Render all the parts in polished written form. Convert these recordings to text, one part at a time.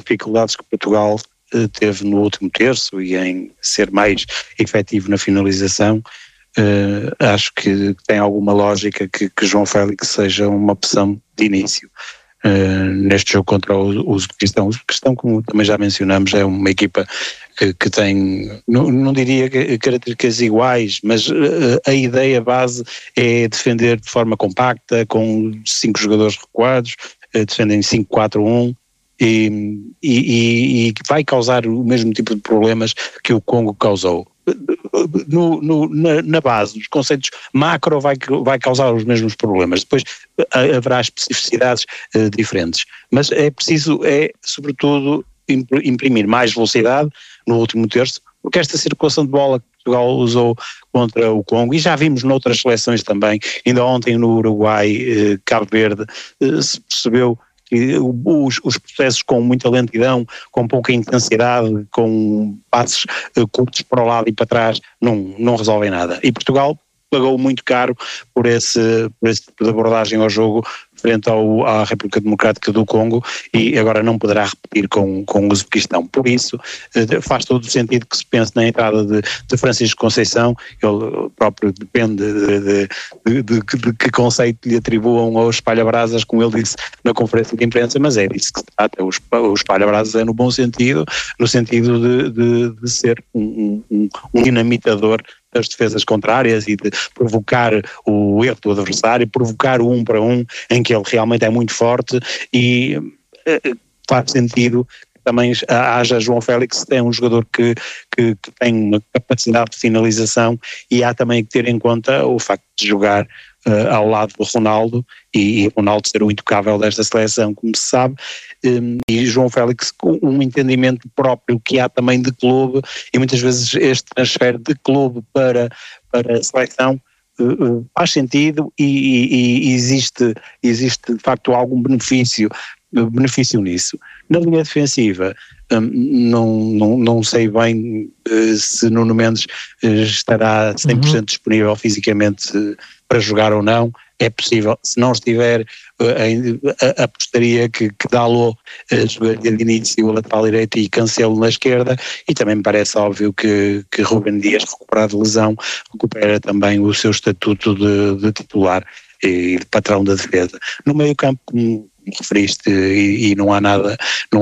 dificuldades que Portugal teve no último terço e em ser mais efetivo na finalização, acho que tem alguma lógica que João Félix seja uma opção de início neste jogo contra o Uzbequistão. O Uzbequistão, como também já mencionamos, é uma equipa que tem, não diria características iguais, mas a ideia base é defender de forma compacta, com 5 jogadores recuados, defendem 5-4-1, e vai causar o mesmo tipo de problemas que o Congo causou. Na base, nos conceitos macro vai causar os mesmos problemas, depois haverá especificidades diferentes, mas é preciso, sobretudo, imprimir mais velocidade no último terço, porque esta circulação de bola que Portugal usou contra o Congo, e já vimos noutras seleções também, ainda ontem no Uruguai, Cabo Verde, se percebeu que os processos com muita lentidão, com pouca intensidade, com passos curtos para o lado e para trás, não resolvem nada. E Portugal pagou muito caro por esse tipo de abordagem ao jogo frente à República Democrática do Congo, e agora não poderá repetir com o Uzbequistão. Por isso faz todo o sentido que se pense na entrada de Francisco Conceição. Ele próprio depende de que conceito lhe atribuam ao espalha-brasas, como ele disse na conferência de imprensa, mas é disso que se trata. O espalha-brasas é no bom sentido, no sentido de ser um dinamitador das defesas contrárias e de provocar o erro do adversário, provocar o 1 para 1, em que ele realmente é muito forte, e faz sentido que também haja João Félix, que é um jogador que tem uma capacidade de finalização, e há também que ter em conta o facto de jogar ao lado do Ronaldo, e Ronaldo ser o intocável desta seleção, como se sabe, e João Félix com um entendimento próprio que há também de clube, e muitas vezes este transfer de clube para a seleção faz sentido, e existe de facto algum benefício nisso. Na linha defensiva, não sei bem se Nuno Mendes estará 100% disponível fisicamente para jogar ou não. É possível, se não estiver, apostaria que Dalot jogaria de início o lateral direito e Cancelo na esquerda, e também me parece óbvio que Rúben Dias, recuperado de lesão, recupera também o seu estatuto de titular e de patrão da defesa. No meio campo, como referiste, e não há nada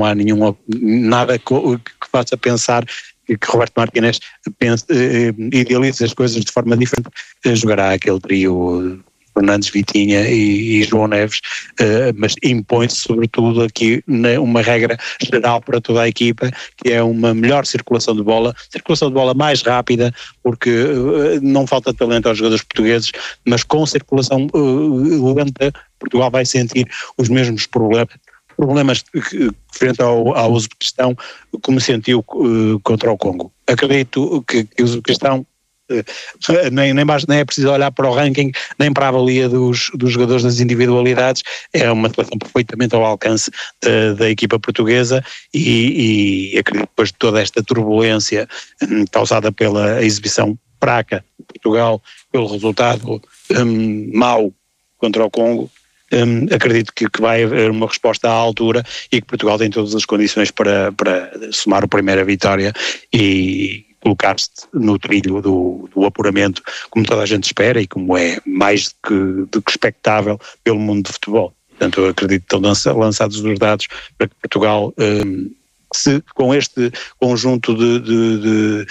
que faça pensar que Roberto Martínez idealiza as coisas de forma diferente. Jogará aquele trio Fernandes, Vitinha e João Neves, mas impõe-se sobretudo aqui uma regra geral para toda a equipa, que é uma melhor circulação de bola mais rápida, porque não falta talento aos jogadores portugueses, mas com circulação lenta Portugal vai sentir os mesmos problemas frente ao Uzbequistão, como sentiu contra o Congo. Acredito que o Uzbequistão, nem é preciso olhar para o ranking, nem para a avalia dos jogadores, das individualidades, é uma seleção perfeitamente ao alcance da equipa portuguesa, e acredito que depois de toda esta turbulência causada pela exibição fraca de Portugal, pelo resultado mau contra o Congo, acredito que vai haver uma resposta à altura, e que Portugal tem todas as condições para somar a primeira vitória e colocar-se no trilho do apuramento, como toda a gente espera e como é mais do que expectável pelo mundo do futebol. Portanto, eu acredito que estão lançados os dados para que Portugal, se com este conjunto de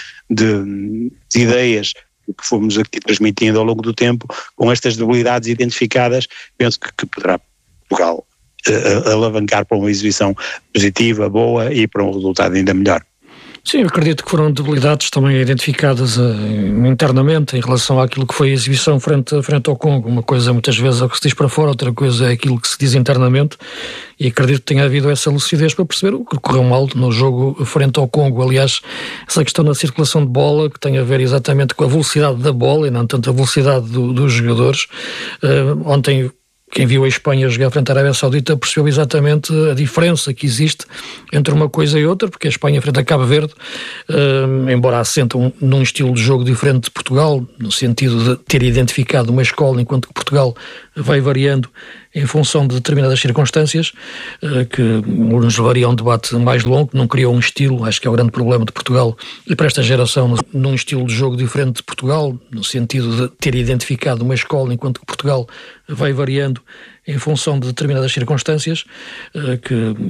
ideias que fomos aqui transmitindo ao longo do tempo, com estas debilidades identificadas, penso que poderá Portugal alavancar para uma exibição positiva, boa, e para um resultado ainda melhor. Sim, eu acredito que foram debilidades também identificadas internamente em relação àquilo que foi a exibição frente ao Congo. Uma coisa muitas vezes é o que se diz para fora, outra coisa é aquilo que se diz internamente, e acredito que tenha havido essa lucidez para perceber o que correu mal no jogo frente ao Congo. Aliás, essa questão da circulação de bola, que tem a ver exatamente com a velocidade da bola e não tanto a velocidade dos jogadores. Ontem, quem viu a Espanha jogar frente à Arábia Saudita percebeu exatamente a diferença que existe entre uma coisa e outra, porque a Espanha frente a Cabo Verde, embora assentam num estilo de jogo diferente de Portugal, no sentido de ter identificado uma escola, enquanto que Portugal vai variando em função de determinadas circunstâncias, que nos levaria a um debate mais longo, não criou um estilo, acho que é o grande problema de Portugal, e para esta geração, num estilo de jogo diferente de Portugal, no sentido de ter identificado uma escola, enquanto que Portugal vai variando em função de determinadas circunstâncias, que